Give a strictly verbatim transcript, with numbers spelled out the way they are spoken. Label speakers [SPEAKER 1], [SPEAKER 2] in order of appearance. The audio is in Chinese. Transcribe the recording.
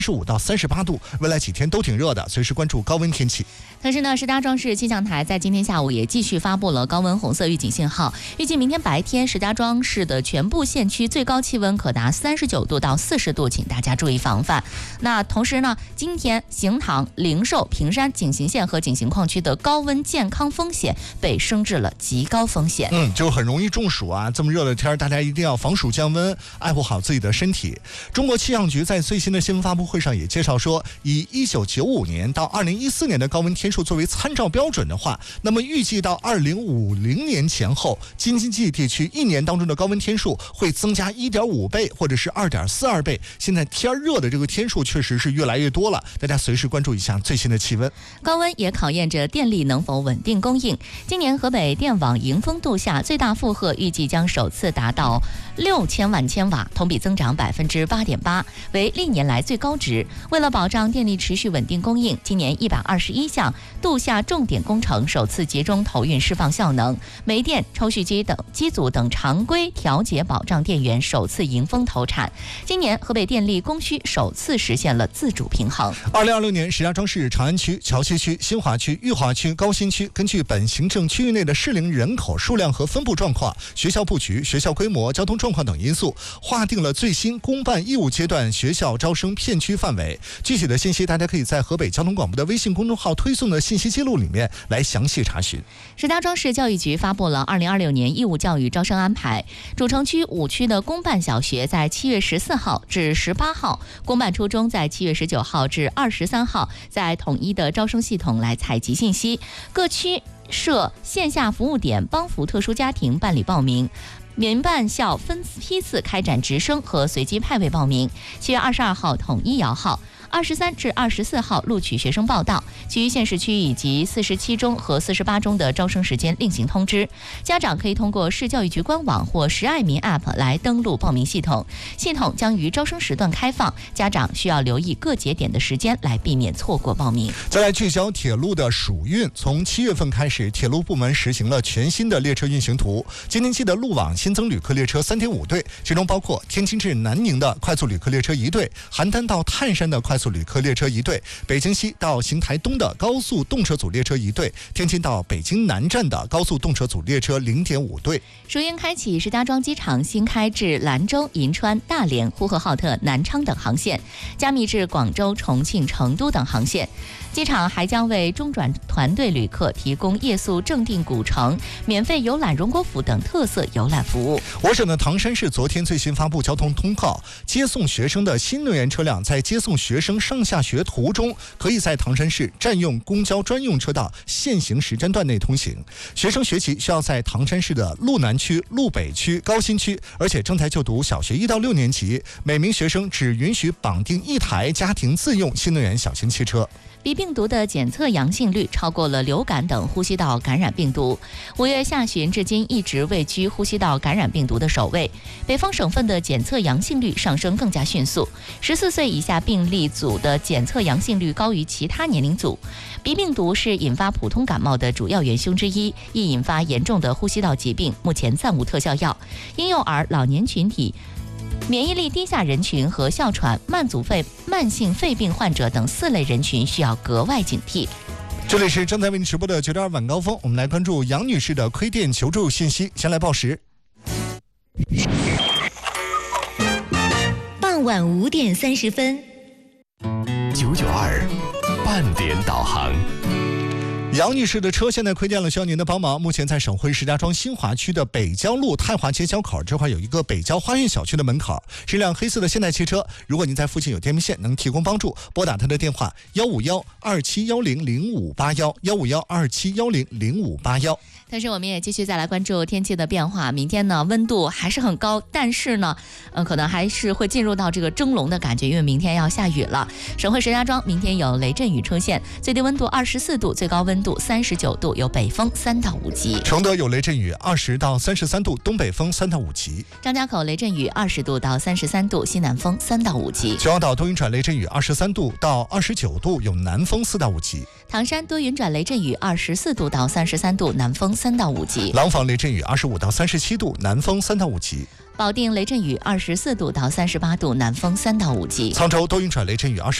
[SPEAKER 1] 十五到三十八度，未来几天都挺热的，随时关注高温天气。
[SPEAKER 2] 同时呢，石家庄市气象台在今天下午也继续发布了高温红色预警信号，预计明天白天石家庄市的全部县区最高气温可达三十九度到四十度，请大家注意防范。那同时呢，今天邢塘、灵寿、平山、景行县和景行矿区的高温健康风险被升至了极高风险。
[SPEAKER 1] 嗯，就很容易中暑啊！这么热的天，大家一定要防暑降温，爱护好自己的身体。中国气象局在最新的新闻发布会上也介绍说，以一九九五年到二零一四年的高温天数作为参照标准的话，那么预计到二零五零年前后，京津冀地区一年当中的高温天数会增加一点五倍，或者是二点四二倍。现在天热的这个天数确实是越来越多了，大家随时关注一下最新的气温。
[SPEAKER 2] 高温也考验着电力能否稳定供应。今年河北电网迎峰度夏最大负荷预计将首次达到六千万千瓦，同比增长百分之八点八，为历年来最高值。为了保障电力持续稳定供应，今年一百二十一项度夏重点工程首次集中投运释放效能，煤电、抽蓄机等机组等常规调节保障电源首次迎峰投产。今年河北电力供需首次实现了自主平衡。
[SPEAKER 1] 二零二六年，石家庄市长安区、桥西区、新华区、裕华区、高新区根据本行政区域内的适龄人口数量和分布状况、学校布局、学校规模、交通状况等因素，划定了最新公办义务阶段学校招生片区范围。具体的信息，大家可以在河北交通广播的微信公众号推送的信息记录里面来详细查询。
[SPEAKER 2] 石家庄市教育局发布了二零二六年义务教育招生安排，主城区五区的公办小学在七月十四号至十八号，公办初中在七月十九号至二十三号，在统一的招生系统来采集信息。各区设线下服务点，帮扶特殊家庭办理报名。民办校分批次开展直升和随机派位报名。七月二十二号统一摇号，二十三至二十四号录取学生报到，其余县市区以及四十七中和四十八中的招生时间另行通知。家长可以通过市教育局官网或石爱民 App 来登录报名系统，系统将于招生时段开放，家长需要留意各节点的时间，来避免错过报名。
[SPEAKER 1] 再来聚焦铁路的暑运，从七月份开始，铁路部门实行了全新的列车运行图。京津冀的路网新增旅客列车 三点五 对，其中包括天津至南宁的快速旅客列车一对，邯郸到泰山的快速旅客列车一对，北京西到邢台东的高速动车组列车一对，天津到北京南站的高速动车组列车 零点五 对。
[SPEAKER 2] 暑运开启，石家庄机场新开至兰州、银川、大连、呼和浩特、南昌等航线，加密至广州、重庆、成都等航线。机场还将为中转团队旅客提供夜宿正定古城、免费游览荣国府等特色游览服务。
[SPEAKER 1] 我省的唐山市昨天最新发布交通通告，接送学生的新能源车辆在接送学生上下学途中，可以在唐山市占用公交专用车道限行时间段内通行。学生学习需要在唐山市的路南区、路北区、高新区，而且正在就读小学一到六年级，每名学生只允许绑定一台家庭自用新能源小型汽车。
[SPEAKER 2] 鼻病毒的检测阳性率超过了流感等呼吸道感染病毒，五月下旬至今一直位居呼吸道感染病毒的首位。北方省份的检测阳性率上升更加迅速，十四岁以下病例组的检测阳性率高于其他年龄组。鼻病毒是引发普通感冒的主要元凶之一，易引发严重的呼吸道疾病，目前暂无特效药。婴幼儿、老年群体、免疫力低下人群和哮喘、慢阻肺、慢性肺病患者等四类人群需要格外警惕。
[SPEAKER 1] 这里是正在为您直播的九点二晚高峰，我们来关注杨女士的亏电求助信息。先来报时。
[SPEAKER 3] 傍晚五点三十分，
[SPEAKER 4] 九九二半点导航。
[SPEAKER 1] 杨女士的车现在亏电了，需要您的帮忙。目前在省会石家庄新华区的北郊路太华街交口这块有一个北郊花苑小区的门口，是一辆黑色的现代汽车。如果您在附近有电瓶线能提供帮助，拨打他的电话幺五幺二七幺零零五八幺幺五幺二七幺零零五八幺。
[SPEAKER 2] 但是我们也继续再来关注天气的变化。明天呢，温度还是很高，但是呢，呃，可能还是会进入到这个蒸笼的感觉，因为明天要下雨了。省会石家庄明天有雷阵雨出现，最低温度二十四度，最高温度三十九度，有北风三到五级。
[SPEAKER 1] 承德有雷阵雨，二十到三十三度，东北风三到五级。
[SPEAKER 2] 张家口雷阵雨，二十度到三十三度，西南风三到五级。
[SPEAKER 1] 秦皇岛多云转雷阵雨，二十三度到二十九度，有南风四到五级。
[SPEAKER 2] 唐山多云转雷阵雨，二十四度到三十三度，南风三到五级。
[SPEAKER 1] 廊坊雷阵雨，二十五到三十七度，南风三到五级。
[SPEAKER 2] 保定雷阵雨二十四度到三十八度，南风三到五级。
[SPEAKER 1] 沧州多云转雷阵雨二十。